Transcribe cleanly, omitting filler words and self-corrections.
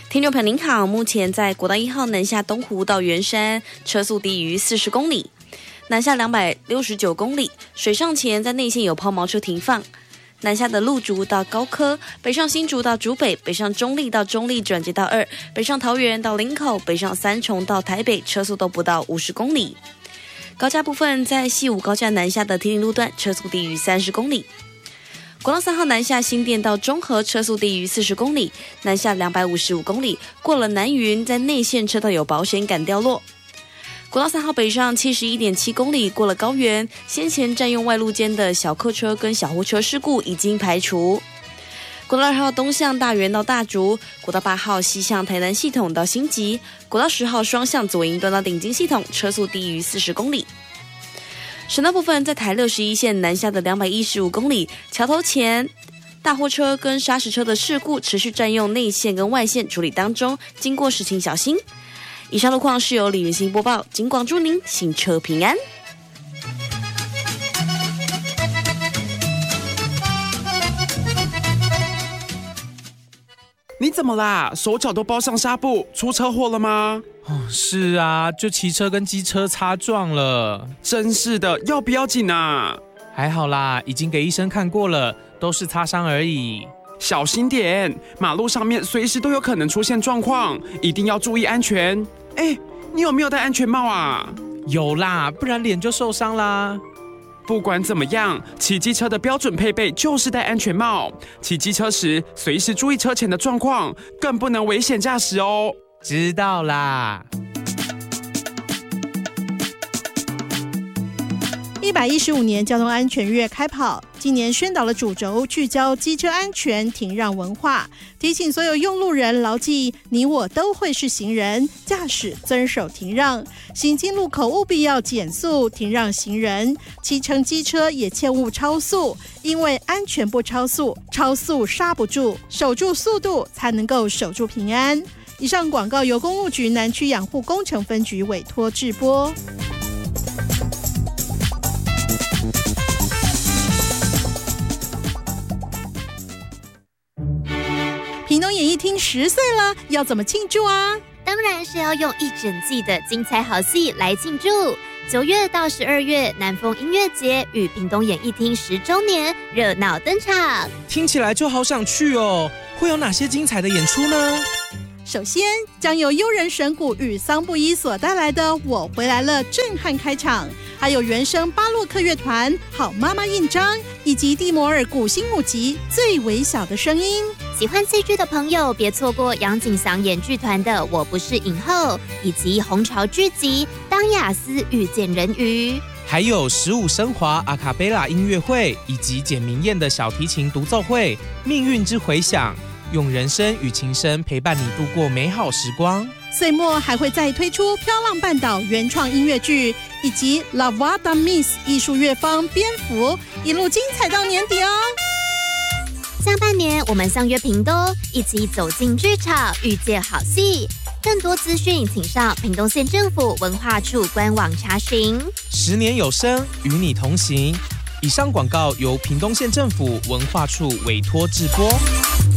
听众朋友您好，目前在国道1号南下东湖到圆山，车速低于40公里，南下269公里，水上前在内线有抛锚车停放。南下的鹿竹到高科，北上新竹到竹北，北上中立到中立转接到2，北上桃园到林口，北上三重到台北，车速都不到50公里。高架部分在西武高架南下的梯林路段，车速低于30公里。国道3号南下新店到中和，车速低于40公里，南下255公里，过了南云，在内线车道有保险杆掉落。国道3号北上71.7公里，过了高原，先前占用外路间的小客车跟小货车事故已经排除。国道2号东向大园到大竹，国道8号西向台南系统到新集，国道10号双向左营端到顶金系统，车速低于40公里。省道部分在台61线南下的215公里，桥头前大货车跟砂石车的事故持续占用内线跟外线处理当中，经过时请小心。以上路况是由李云欣播报，警广祝您行车平安。 你怎么啦？手脚都包上纱布，出车祸了吗？ 是啊，就骑车跟机车擦撞了。 真是的，要不要紧啊？ 还好啦，已经给医生看过了，都是擦伤而已。 小心点，马路上面随时都有可能出现状况，一定要注意安全。你有没有戴安全帽啊？ 有啦，不然脸就受伤啦。 不管怎么样，骑机车的标准配备就是戴安全帽。骑机车时，随时注意车前的状况，更不能危险驾驶哦。 知道啦。 115年交通安全月开跑，今年宣导的主轴聚焦机车安全停让文化，提醒所有用路人牢记你我都会是行人，驾驶遵守停让，行经路口务必要减速停让行人，骑乘机车也切勿超速，因为安全不超速，超速刹不住，守住速度才能够守住平安。以上广告由公路局南区养护工程分局委托制播。屏东演艺厅10岁了，要怎么庆祝啊？ 当然是要用一整季的精彩好戏来庆祝。9月到12月，南风音乐节与屏东演艺厅10周年热闹登场。 听起来就好想去哦，会有哪些精彩的演出呢？ 首先将由悠人神鼓与桑布伊所带来的《我回来了》震撼开场，还有原声巴洛克乐团好妈妈印章，以及蒂摩尔古新母集最微小的声音。 喜欢戏剧的朋友别错过杨景祥演剧团的《我不是影后》，以及红潮剧集《当雅思遇见人鱼》， 还有15升华阿卡贝拉音乐会，以及简明燕的小提琴独奏会《命运之回响》，用人声与琴声陪伴你度过美好时光。 岁末还会再推出《飘浪半岛》原创音乐剧，以及 La Voix d'un Miss 艺术乐坊蝙蝠，一路精彩到年底哦。 下半年我们相约屏东，一起走进剧场，遇见好戏。更多资讯请上屏东县政府文化处官网查询。 10年有声，与你同行。以上广告由屏东县政府文化处委托制播。